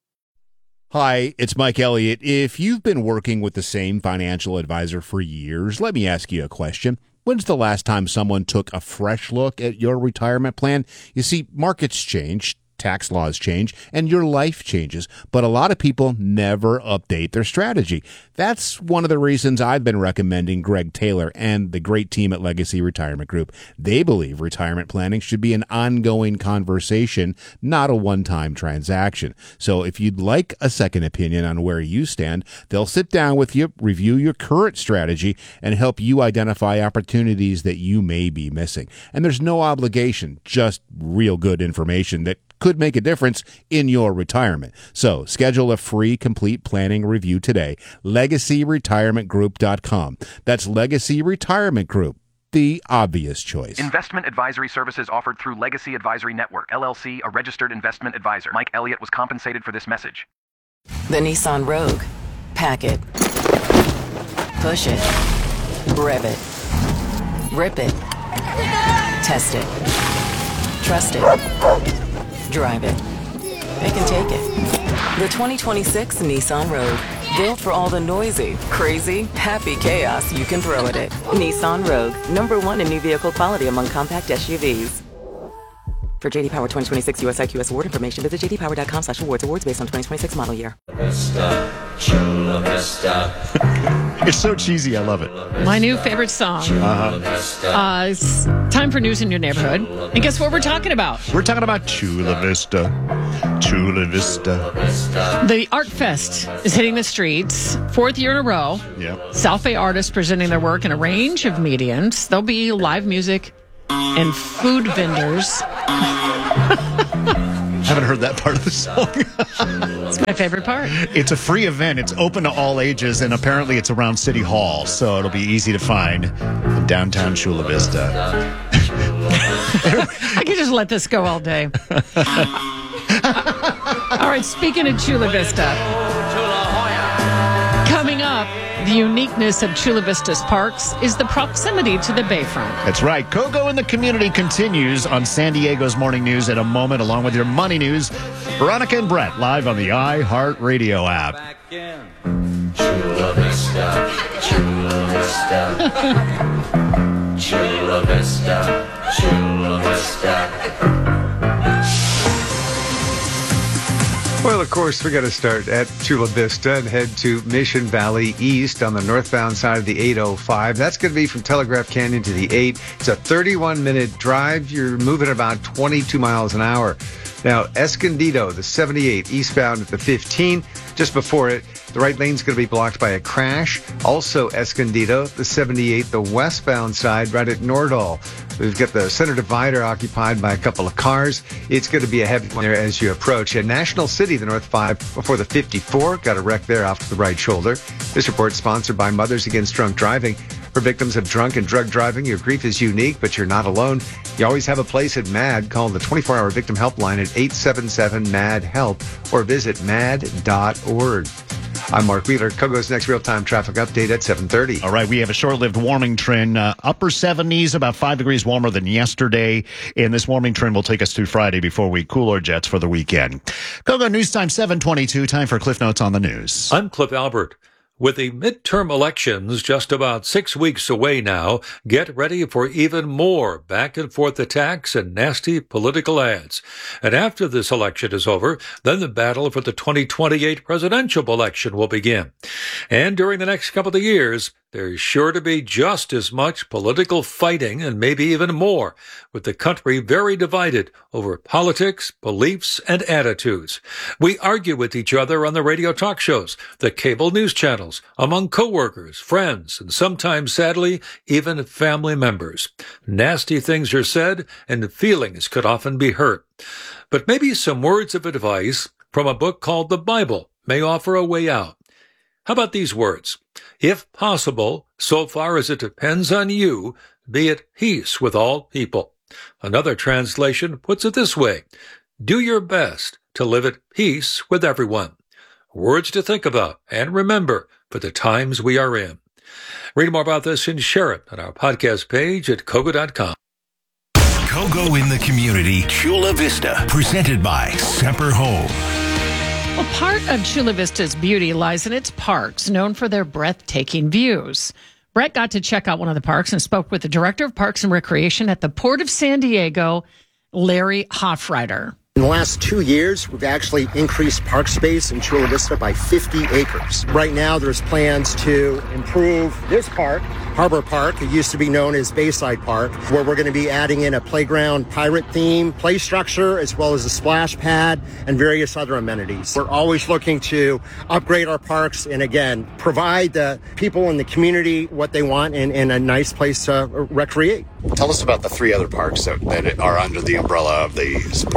Hi, it's Mike Elliott. If you've been working with the same financial advisor for years, let me ask you a question. When's the last time someone took a fresh look at your retirement plan? You see, markets change, tax laws change, and your life changes, but a lot of people never update their strategy. That's one of the reasons I've been recommending Greg Taylor and the great team at Legacy Retirement Group. They believe retirement planning should be an ongoing conversation, not a one-time transaction. So if you'd like a second opinion on where you stand, they'll sit down with you, review your current strategy, and help you identify opportunities that you may be missing. And there's no obligation, just real good information that could make a difference in your retirement. So schedule a free complete planning review today. LegacyRetirementGroup.com. That's Legacy Retirement Group, the obvious choice. Investment advisory services offered through Legacy Advisory Network, LLC, a registered investment advisor. Mike Elliott was compensated for this message. The Nissan Rogue. Pack it. Push it. Rev it. Rip it. Test it. Trust it. Drive it. It can take it. The 2026 Nissan Rogue. Built for all the noisy, crazy, happy chaos you can throw at it. Nissan Rogue. #1 in new vehicle quality among compact SUVs. For JD Power 2026 US IQS award information, visit jdpower.com/awards. Awards based on 2026 model year. It's so cheesy. I love it. My new favorite song. It's time for news in your neighborhood. And guess what we're talking about? We're talking about Chula Vista. Chula Vista. The Art Fest is hitting the streets, 4th year in a row. Yep. South Bay artists presenting their work in a range of mediums. There'll be live music and food vendors. Haven't heard that part of the song. It's my favorite part. It's a free event. It's open to all ages, and apparently it's around City Hall, so it'll be easy to find in downtown Chula Vista. I could just let this go all day. All right, speaking of Chula Vista, coming up, the uniqueness of Chula Vista's parks is the proximity to the bayfront. That's right. Kogo in the Community continues on San Diego's Morning News in a moment, along with your money news. Veronica and Brett live on the iHeartRadio app. Chula Vista, Chula Vista, Chula Vista, Chula Vista. Well, of course, we got to start at Chula Vista and head to Mission Valley East on the northbound side of the 805. That's going to be from Telegraph Canyon to the 8. It's a 31-minute drive. You're moving about 22 miles an hour. Now, Escondido, the 78, eastbound at the 15. Just before it, the right lane's going to be blocked by a crash. Also, Escondido, the 78, the westbound side, right at Nordal. We've got the center divider occupied by a couple of cars. It's going to be a heavy one there as you approach. And National City, the North 5, before the 54, got a wreck there off to the right shoulder. This report sponsored by Mothers Against Drunk Driving. For victims of drunk and drug driving, your grief is unique, but you're not alone. You always have a place at MAD. Call the 24-hour victim helpline at 877-MAD-HELP or visit mad.org. I'm Mark Wheeler. Kogo's next real-time traffic update at 7:30. All right, we have a short-lived warming trend. Upper 70s, about 5 degrees warmer than yesterday. And this warming trend will take us through Friday before we cool our jets for the weekend. Kogo News Time 7:22. Time for Cliff Notes on the news. I'm Cliff Albert. With the midterm elections just about 6 weeks away now, get ready for even more back-and-forth attacks and nasty political ads. And after this election is over, then the battle for the 2028 presidential election will begin. And during the next couple of years, there's sure to be just as much political fighting and maybe even more, with the country very divided over politics, beliefs, and attitudes. We argue with each other on the radio talk shows, the cable news channels, among coworkers, friends, and sometimes, sadly, even family members. Nasty things are said, and feelings could often be hurt. But maybe some words of advice from a book called the Bible may offer a way out. How about these words? If possible, so far as it depends on you, be at peace with all people. Another translation puts it this way: do your best to live at peace with everyone. Words to think about and remember for the times we are in. Read more about this and share it on our podcast page at Kogo.com. Kogo in the Community, Chula Vista, presented by Semper Home. Well, part of Chula Vista's beauty lies in its parks, known for their breathtaking views. Brett got to check out one of the parks and spoke with the Director of Parks and Recreation at the Port of San Diego, Larry Hoffreiter. In the last 2 years, we've actually increased park space in Chula Vista by 50 acres. Right now, there's plans to improve this park, Harbor Park. It used to be known as Bayside Park, where we're going to be adding in a playground pirate theme, play structure, as well as a splash pad and various other amenities. We're always looking to upgrade our parks and, again, provide the people in the community what they want and a nice place to recreate. Tell us about the 3 other parks that are under the umbrella of the Port of San Diego.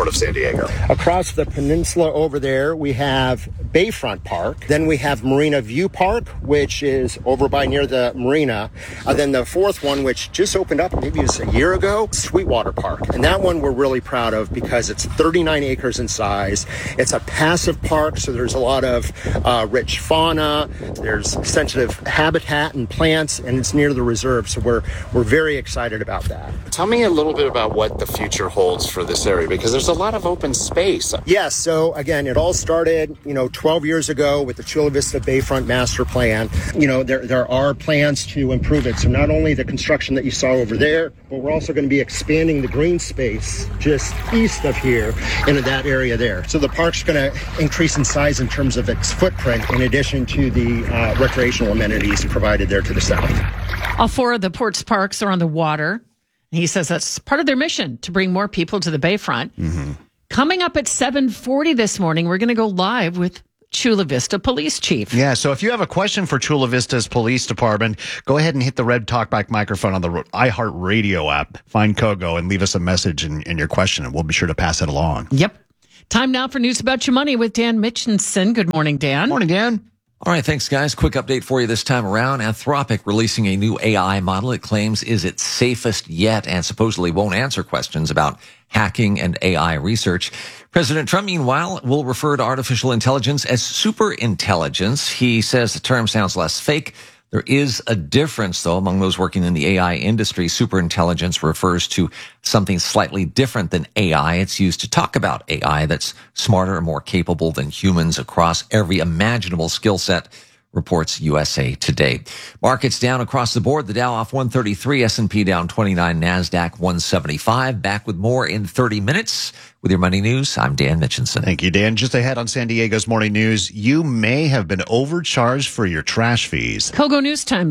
Diego. Across the peninsula over there, we have Bayfront Park. Then we have Marina View Park, which is over by near the marina. Then the fourth one, which just opened up maybe it was a year ago, Sweetwater Park. And that one we're really proud of because it's 39 acres in size. It's a passive park, so there's a lot of rich fauna. There's sensitive habitat and plants, and it's near the reserve. So we're very excited about that. Tell me a little bit about what the future holds for this area, because there's a lot of open space. Yes. So again, it all started, 12 years ago with the Chula Vista Bayfront Master Plan. There are plans to improve it. So not only the construction that you saw over there, but we're also going to be expanding the green space just east of here into that area there. So the park's going to increase in size in terms of its footprint, in addition to the recreational amenities provided there to the south. All four of the port's parks are on the water. He says that's part of their mission to bring more people to the Bayfront. Mm-hmm. Coming up at 7:40 this morning, we're going to go live with Chula Vista Police Chief. Yeah, so if you have a question for Chula Vista's Police Department, go ahead and hit the red talkback microphone on the iHeartRadio app. Find Kogo and leave us a message in your question, and we'll be sure to pass it along. Yep. Time now for News About Your Money with Dan Mitchinson. Good morning, Dan. Morning, Dan. All right, thanks, guys. Quick update for you this time around. Anthropic releasing a new AI model it claims is its safest yet and supposedly won't answer questions about hacking and AI research. President Trump, meanwhile, will refer to artificial intelligence as superintelligence. He says the term sounds less fake. There is a difference, though, among those working in the AI industry. Superintelligence refers to something slightly different than AI. It's used to talk about AI that's smarter and more capable than humans across every imaginable skill set, reports USA Today. Markets down across the board. The Dow off 133, S&P down 29, NASDAQ 175. Back with more in 30 minutes. With your money news, I'm Dan Mitchinson. Thank you, Dan. Just ahead on San Diego's Morning News, you may have been overcharged for your trash fees. Kogo News Time,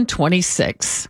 7:26.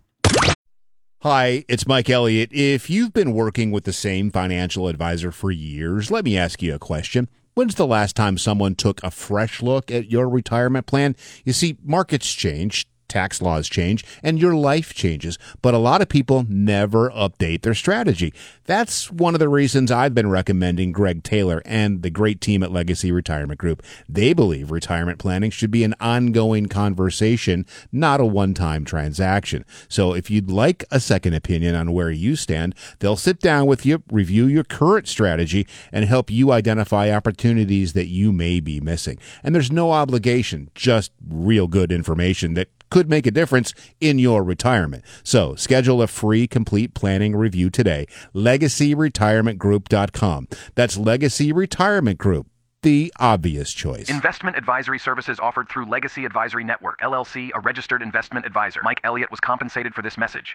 Hi, it's Mike Elliott. If you've been working with the same financial advisor for years, let me ask you a question. When's the last time someone took a fresh look at your retirement plan? You see, markets change, tax laws change, and your life changes, but a lot of people never update their strategy. That's one of the reasons I've been recommending Greg Taylor and the great team at Legacy Retirement Group. They believe retirement planning should be an ongoing conversation, not a one-time transaction. So if you'd like a second opinion on where you stand, they'll sit down with you, review your current strategy, and help you identify opportunities that you may be missing. And there's no obligation, just real good information that could make a difference in your retirement. So schedule a free complete planning review today. LegacyRetirementGroup.com. That's Legacy Retirement Group, the obvious choice. Investment advisory services offered through Legacy Advisory Network, LLC, a registered investment advisor. Mike Elliott was compensated for this message.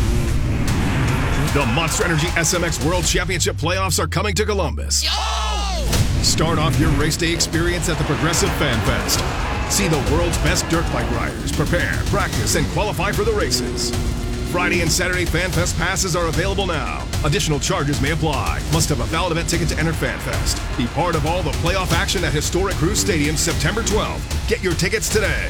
The Monster Energy SMX World Championship playoffs are coming to Columbus. Start off your race day experience at the Progressive Fan Fest. See the world's best dirt bike riders prepare, practice, and qualify for the races. Friday and Saturday Fan Fest passes are available now. Additional charges may apply. Must have a valid event ticket to enter Fan Fest. Be part of all the playoff action at historic Cruise Stadium September 12th. Get your tickets today.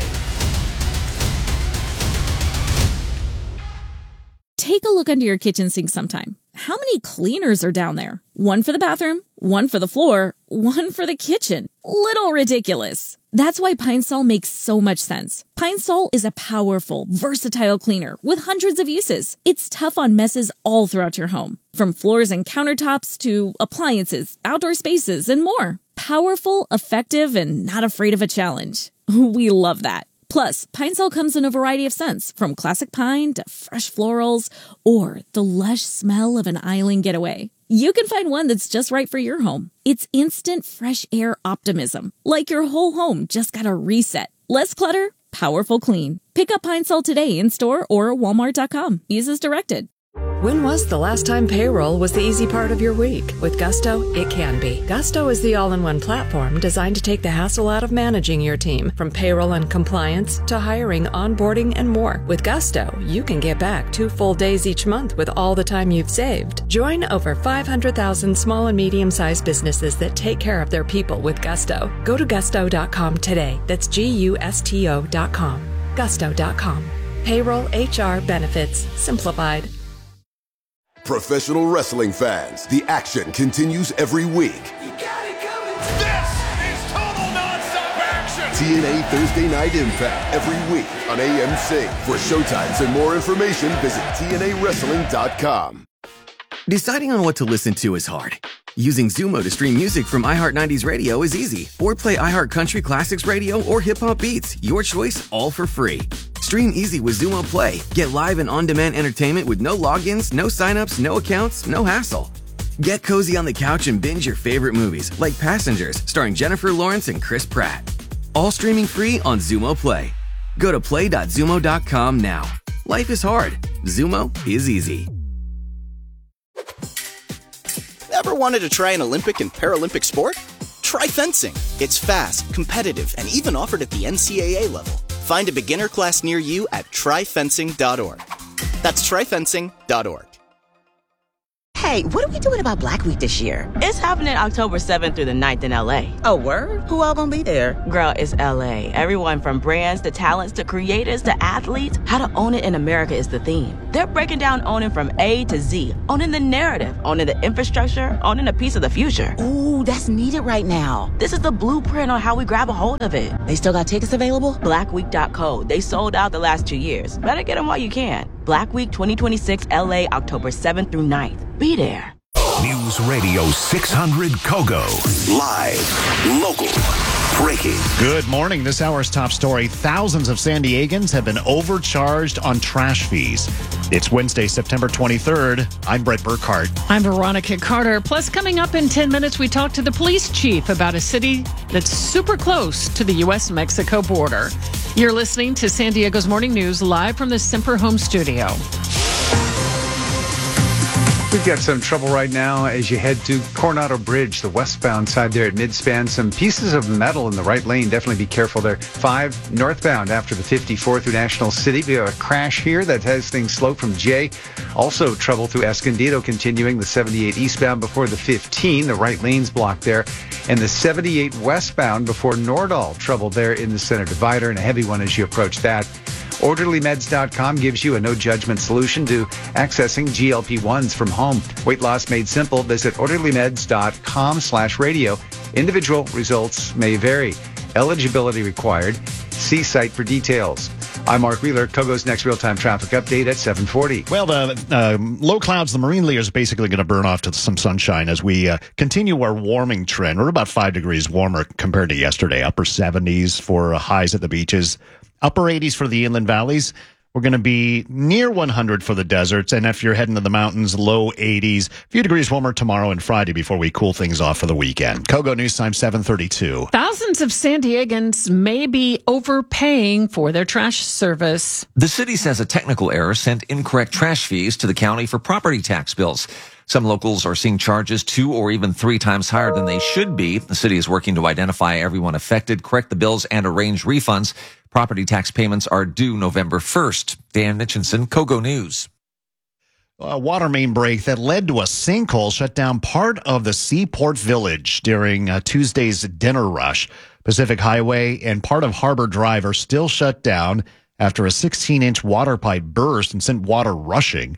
Take a look under your kitchen sink sometime. How many cleaners are down there? One for the bathroom, one for the floor, one for the kitchen. Little ridiculous. That's why Pine Sol makes so much sense. Pine Sol is a powerful, versatile cleaner with hundreds of uses. It's tough on messes all throughout your home, from floors and countertops to appliances, outdoor spaces, and more. Powerful, effective, and not afraid of a challenge. We love that. Plus, Pine Sol comes in a variety of scents, from classic pine to fresh florals, or the lush smell of an island getaway. You can find one that's just right for your home. It's instant fresh air optimism, like your whole home just got a reset. Less clutter, powerful clean. Pick up Pine Sol today in store or walmart.com. Use as directed. When was the last time payroll was the easy part of your week? With Gusto, it can be. Gusto is the all-in-one platform designed to take the hassle out of managing your team, from payroll and compliance to hiring, onboarding, and more. With Gusto, you can get back 2 full days each month with all the time you've saved. Join over 500,000 small and medium-sized businesses that take care of their people with Gusto. Go to gusto.com today. That's GUSTO.com. Gusto.com. Payroll, HR, benefits, simplified. Professional wrestling fans, the action continues every week. This is total nonstop action. TNA Thursday Night Impact every week on AMC. For showtimes and more information, visit TNAWrestling.com. Deciding on what to listen to is hard. Using Zumo to stream music from iHeart 90s Radio is easy. Or play iHeart Country Classics Radio or Hip Hop Beats. Your choice, all for free. Stream easy with Zumo Play. Get live and on-demand entertainment with no logins, no signups, no accounts, no hassle. Get cozy on the couch and binge your favorite movies, like Passengers, starring Jennifer Lawrence and Chris Pratt. All streaming free on Zumo Play. Go to play.zumo.com now. Life is hard. Zumo is easy. Ever wanted to try an Olympic and Paralympic sport? Try fencing. It's fast, competitive, and even offered at the NCAA level. Find a beginner class near you at tryfencing.org. That's tryfencing.org. Hey, what are we doing about Black Week this year? It's happening October 7th through the 9th in LA. Oh, word? Who all gonna be there? Girl, it's LA. Everyone from brands to talents to creators to athletes. How to own it in America is the theme. They're breaking down owning from A to Z. Owning the narrative, owning the infrastructure, owning a piece of the future. Ooh, that's needed right now. This is the blueprint on how we grab a hold of it. They still got tickets available? Blackweek.co. They sold out the last 2 years. Better get them while you can. Black Week 2026 LA, October 7th through 9th. Be there. News Radio 600 Kogo. Live, local, breaking. Good morning. This hour's top story. Thousands of San Diegans have been overcharged on trash fees. It's Wednesday, September 23rd. I'm Brett Burkhardt. I'm Veronica Carter. Plus, coming up in 10 minutes, we talk to the police chief about a city that's super close to the U.S.-Mexico border. You're listening to San Diego's Morning News live from the Semper Home Studio. We've got some trouble right now as you head to Coronado Bridge, the westbound side there at Midspan. Some pieces of metal in the right lane. Definitely be careful there. 5 northbound after the 54 through National City. We have a crash here that has things slow from J. Also trouble through Escondido continuing. The 78 eastbound before the 15. The right lane's blocked there. And the 78 westbound before Nordahl. Trouble there in the center divider and a heavy one as you approach that. OrderlyMeds.com gives you a no-judgment solution to accessing GLP-1s from home. Weight loss made simple. Visit OrderlyMeds.com/radio. Individual results may vary. Eligibility required. See site for details. I'm Mark Wheeler. Kogo's next real-time traffic update at 7:40. Well, the low clouds, the marine layer is basically going to burn off to some sunshine as we continue our warming trend. We're about 5 degrees warmer compared to yesterday. Upper 70s for highs at the beaches. Upper 80s for the inland valleys. We're going to be near 100 for the deserts. And if you're heading to the mountains, low 80s. A few degrees warmer tomorrow and Friday before we cool things off for the weekend. Kogo News Time 7:32. Thousands of San Diegans may be overpaying for their trash service. The city says a technical error sent incorrect trash fees to the county for property tax bills. Some locals are seeing charges 2 or even 3 times higher than they should be. The city is working to identify everyone affected, correct the bills, and arrange refunds. Property tax payments are due November 1st. Dan Mitchinson, Kogo News. A water main break that led to a sinkhole shut down part of the Seaport Village during Tuesday's dinner rush. Pacific Highway and part of Harbor Drive are still shut down after a 16-inch water pipe burst and sent water rushing.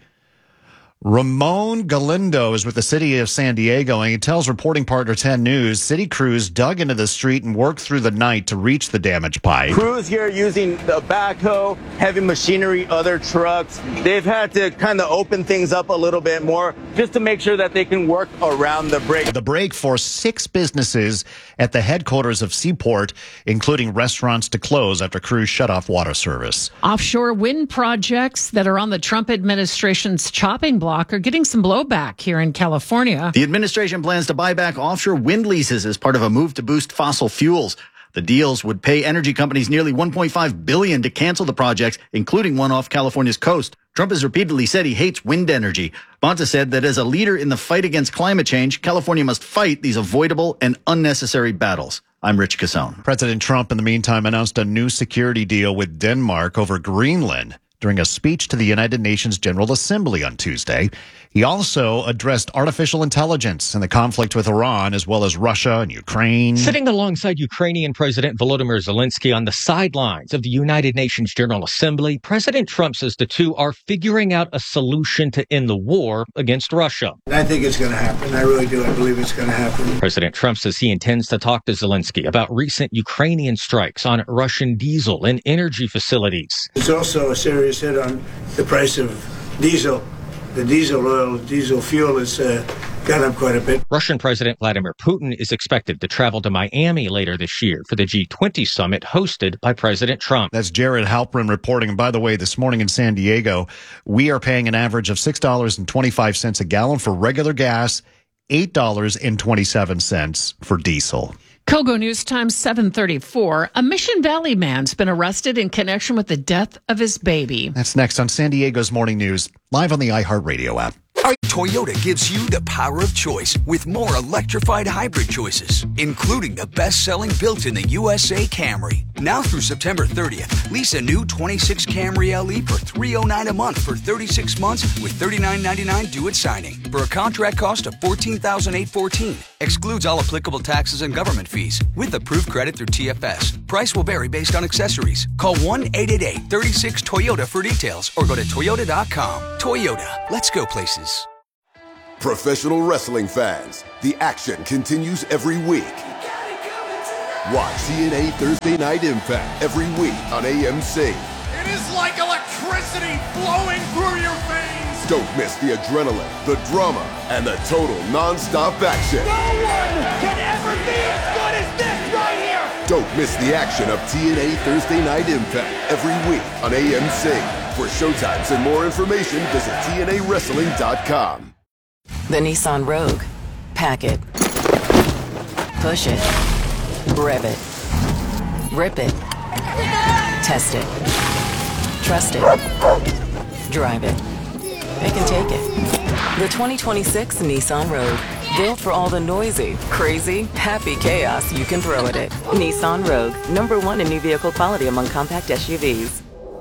Ramon Galindo is with the city of San Diego, and he tells reporting partner 10 News city crews dug into the street and worked through the night to reach the damaged pipe. Crews here using the backhoe, heavy machinery, other trucks. They've had to kind of open things up a little bit more just to make sure that they can work around the break. The break forced 6 businesses at the headquarters of Seaport, including restaurants, to close after crews shut off water service. Offshore wind projects that are on the Trump administration's chopping block are getting some blowback here in California. The administration plans to buy back offshore wind leases as part of a move to boost fossil fuels. The deals would pay energy companies nearly $1.5 billion to cancel the projects, including one off California's coast. Trump has repeatedly said he hates wind energy. Bonta said that as a leader in the fight against climate change, California must fight these avoidable and unnecessary battles. I'm Rich Casone. President Trump, in the meantime, announced a new security deal with Denmark over Greenland. during a speech to the United Nations General Assembly on Tuesday. He also addressed artificial intelligence and the conflict with Iran, as well as Russia and Ukraine. Sitting alongside Ukrainian President Volodymyr Zelensky on the sidelines of the United Nations General Assembly, President Trump says the two are figuring out a solution to end the war against Russia. I think it's going to happen. I really do. I believe it's going to happen. President Trump says he intends to talk to Zelensky about recent Ukrainian strikes on Russian diesel and energy facilities. It's also a serious hit on the price of diesel. The diesel fuel has gone up quite a bit. Russian President Vladimir Putin is expected to travel to Miami later this year for the G20 summit hosted by President Trump. That's Jared Halpern reporting. And by the way, this morning in San Diego, we are paying an average of $6.25 a gallon for regular gas, $8.27 for diesel. Kogo News Time 7:34. A Mission Valley man's been arrested in connection with the death of his baby. That's next on San Diego's Morning News, live on the iHeartRadio app. Toyota gives you the power of choice with more electrified hybrid choices, including the best-selling built in the USA Camry. Now through September 30th, lease a new 26 Camry LE for $309 a month for 36 months with $39.99 due at signing for a contract cost of $14,814. Excludes all applicable taxes and government fees with approved credit through TFS. Price will vary based on accessories. Call 1-888-36-TOYOTA for details or go to Toyota.com. Toyota, let's go places. Professional wrestling fans, the action continues every week. Watch TNA Thursday Night Impact every week on AMC. It is like electricity flowing through your veins. Don't miss the adrenaline, the drama, and the total non-stop action. No one can ever be as good as this right here. Don't miss the action of TNA Thursday Night Impact every week on AMC. For showtimes and more information, visit TNAWrestling.com. The Nissan Rogue. Pack it. Push it. Rev it. Rip it. Test it. Trust it. Drive it. They can take it. The 2026 Nissan Rogue. Built for all the noisy, crazy, happy chaos you can throw at it. Nissan Rogue. #1 in new vehicle quality among compact SUVs.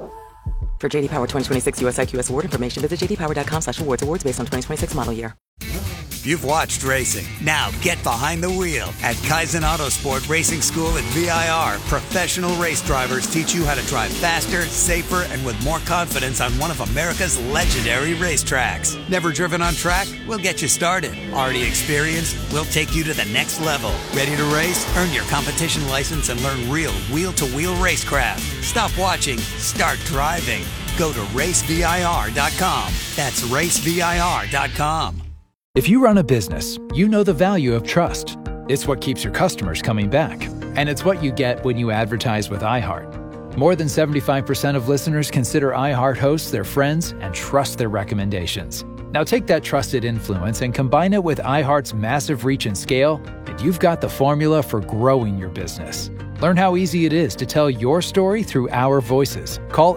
For JD Power 2026 US IQS award information, visit jdpower.com/awards. Awards based on 2026 model year. You've watched racing. Now get behind the wheel. At Kaizen Autosport Racing School at VIR, professional race drivers teach you how to drive faster, safer, and with more confidence on one of America's legendary racetracks. Never driven on track? We'll get you started. Already experienced? We'll take you to the next level. Ready to race? Earn your competition license and learn real wheel-to-wheel racecraft. Stop watching. Start driving. Go to racevir.com. That's racevir.com. If you run a business, you know the value of trust. It's what keeps your customers coming back. And it's what you get when you advertise with iHeart. More than 75% of listeners consider iHeart hosts their friends and trust their recommendations. Now take that trusted influence and combine it with iHeart's massive reach and scale, and you've got the formula for growing your business. Learn how easy it is to tell your story through our voices. Call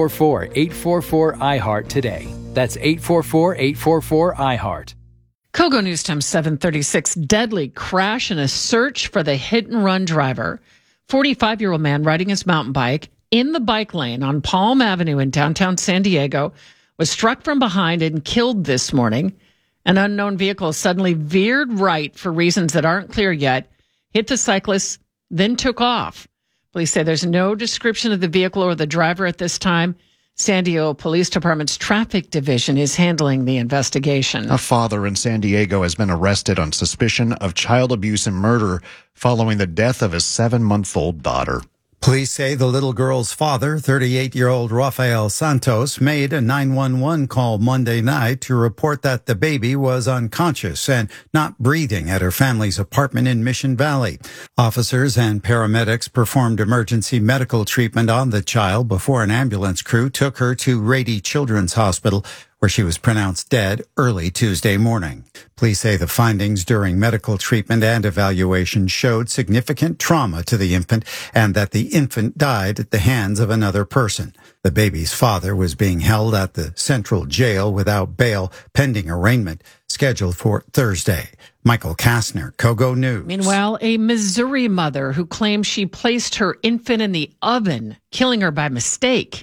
844-844-iHeart today. That's 844-844-iHeart. Kogo News Time 7:36. Deadly crash in a search for the hit-and-run driver. 45-year-old man riding his mountain bike in the bike lane on Palm Avenue in downtown San Diego was struck from behind and killed this morning. An unknown vehicle suddenly veered right for reasons that aren't clear yet, hit the cyclist, then took off. Police say there's no description of the vehicle or the driver at this time. San Diego Police Department's traffic division is handling the investigation. A father in San Diego has been arrested on suspicion of child abuse and murder following the death of his 7-month-old daughter. Police say the little girl's father, 38-year-old Rafael Santos, made a 911 call Monday night to report that the baby was unconscious and not breathing at her family's apartment in Mission Valley. Officers and paramedics performed emergency medical treatment on the child before an ambulance crew took her to Rady Children's Hospital, where she was pronounced dead early Tuesday morning. Police say the findings during medical treatment and evaluation showed significant trauma to the infant and that the infant died at the hands of another person. The baby's father was being held at the Central Jail without bail pending arraignment, scheduled for Thursday. Michael Kastner, Kogo News. Meanwhile, a Missouri mother who claims she placed her infant in the oven, killing her by mistake,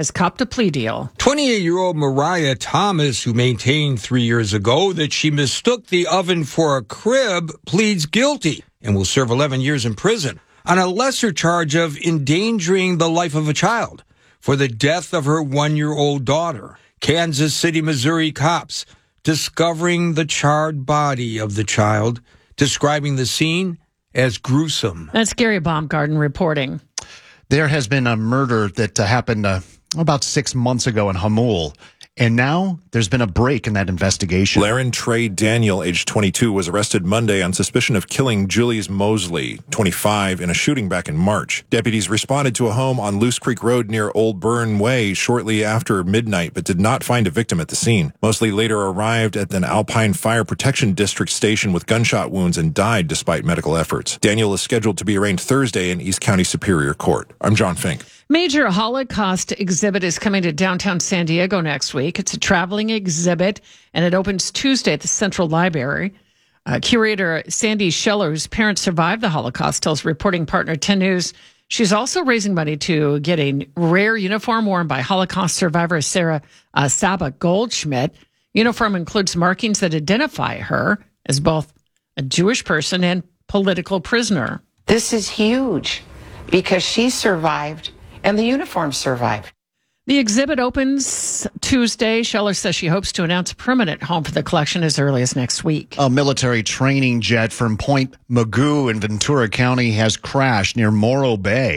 has copped a plea deal. 28-year-old Mariah Thomas, who maintained 3 years ago that she mistook the oven for a crib, pleads guilty and will serve 11 years in prison on a lesser charge of endangering the life of a child for the death of her 1-year-old daughter. Kansas City, Missouri cops discovering the charred body of the child, describing the scene as gruesome. That's Gary Baumgarten reporting. There has been a murder that happened about 6 months ago in Hamul. And now there's been a break in that investigation. Laren Trey Daniel, age 22, was arrested Monday on suspicion of killing Julius Mosley, 25, in a shooting back in March. Deputies responded to a home on Loose Creek Road near Old Burn Way shortly after midnight, but did not find a victim at the scene. Mosley later arrived at an Alpine Fire Protection District station with gunshot wounds and died despite medical efforts. Daniel is scheduled to be arraigned Thursday in East County Superior Court. I'm John Fink. Major Holocaust exhibit is coming to downtown San Diego next week. It's a traveling exhibit, and it opens Tuesday at the Central Library. Curator Sandy Scheller, whose parents survived the Holocaust, tells reporting partner 10 News she's also raising money to get a rare uniform worn by Holocaust survivor Sarah Saba Goldschmidt. Uniform includes markings that identify her as both a Jewish person and political prisoner. This is huge because she survived and the uniform survived. The exhibit opens Tuesday. Scheller says she hopes to announce a permanent home for the collection as early as next week. A military training jet from Point Mugu in Ventura County has crashed near Morro Bay.